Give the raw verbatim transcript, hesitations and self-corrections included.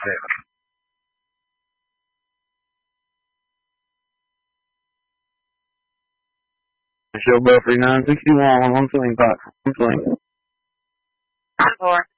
Show Buffy nine sixty-one, one swing, five, one swing. Four.